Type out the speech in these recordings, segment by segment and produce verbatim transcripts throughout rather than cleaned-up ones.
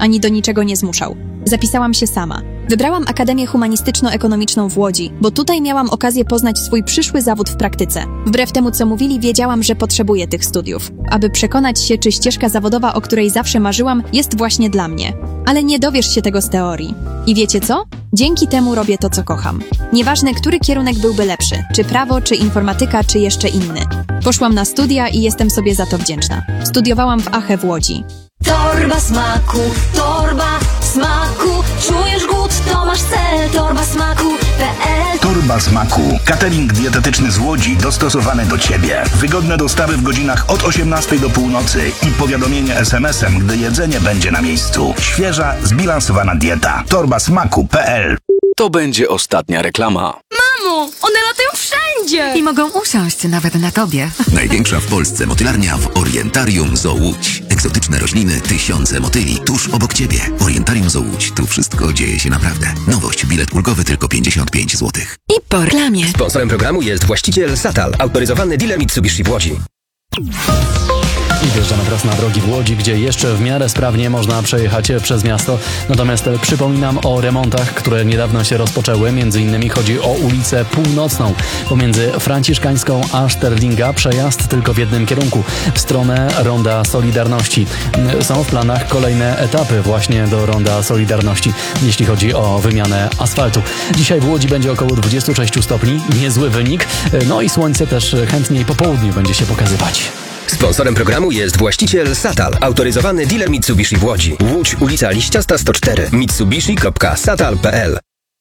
ani do niczego nie zmuszał. Zapisałam się sama. Wybrałam Akademię Humanistyczno-Ekonomiczną w Łodzi, bo tutaj miałam okazję poznać swój przyszły zawód w praktyce. Wbrew temu, co mówili, wiedziałam, że potrzebuję tych studiów, aby przekonać się, czy ścieżka zawodowa, o której zawsze marzyłam, jest właśnie dla mnie. Ale nie dowiesz się tego z teorii. I wiecie co? Dzięki temu robię to, co kocham. Nieważne, który kierunek byłby lepszy, czy prawo, czy informatyka, czy jeszcze inny. Poszłam na studia i jestem sobie za to wdzięczna. Studiowałam w A H E w Łodzi. Torba smaku, torba smaku. Czujesz głód, to masz cel. Torba smaku kropka pe el. Torba smaku. Catering dietetyczny z Łodzi dostosowany do Ciebie. Wygodne dostawy w godzinach od osiemnastej do północy i powiadomienie es em esem, gdy jedzenie będzie na miejscu. Świeża, zbilansowana dieta. torba smaku kropka pe el. To będzie ostatnia reklama. Mamo, one latają wszędzie. I mogą usiąść nawet na tobie. Największa w Polsce motylarnia w Orientarium Zoo Łódź. Egzotyczne rośliny, tysiące motyli tuż obok Ciebie. Orientarium Zoo Łódź. Tu wszystko dzieje się naprawdę. Nowość. Bilet ulgowy tylko pięćdziesiąt pięć złotych. I po reklamie. Sponsorem programu jest właściciel Satal, autoryzowany dealer Mitsubishi w Łodzi. I wjeżdżamy teraz na drogi w Łodzi, gdzie jeszcze w miarę sprawnie można przejechać przez miasto. Natomiast przypominam o remontach, które niedawno się rozpoczęły. Między innymi chodzi o ulicę Północną. Pomiędzy Franciszkańską a Sterlinga przejazd tylko w jednym kierunku, w stronę Ronda Solidarności. Są w planach kolejne etapy właśnie do Ronda Solidarności, jeśli chodzi o wymianę asfaltu. Dzisiaj w Łodzi będzie około dwadzieścia sześć stopni, niezły wynik. No i słońce też chętniej po południu będzie się pokazywać. Sponsorem programu jest właściciel Satal, autoryzowany dealer Mitsubishi w Łodzi. Łódź, ulica Liściasta sto cztery. mitsubishi kropka satal kropka pe el.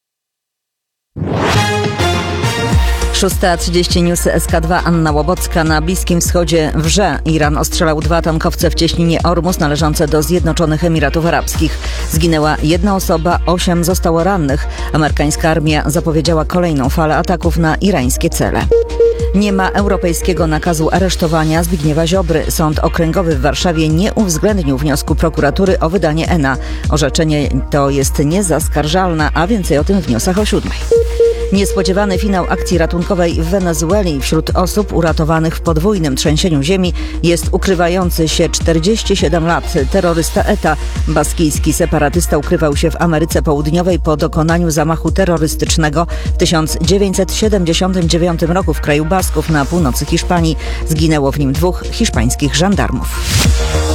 szósta trzydzieści News S K dwa, Anna Łobocka. Na Bliskim Wschodzie wrze. Iran ostrzelał dwa tankowce w cieśninie Ormus należące do Zjednoczonych Emiratów Arabskich. Zginęła jedna osoba, osiem zostało rannych. Amerykańska armia zapowiedziała kolejną falę ataków na irańskie cele. Nie ma europejskiego nakazu aresztowania Zbigniewa Ziobry. Sąd Okręgowy w Warszawie nie uwzględnił wniosku prokuratury o wydanie E N A. Orzeczenie to jest niezaskarżalne, a więcej o tym w newsach o siódmej. Niespodziewany finał akcji ratunkowej w Wenezueli. Wśród osób uratowanych w podwójnym trzęsieniu ziemi jest ukrywający się czterdzieści siedem lat terrorysta E T A. Baskijski separatysta ukrywał się w Ameryce Południowej po dokonaniu zamachu terrorystycznego w tysiąc dziewięćset siedemdziesiątym dziewiątym roku w kraju Basków na północy Hiszpanii. Zginęło w nim dwóch hiszpańskich żandarmów.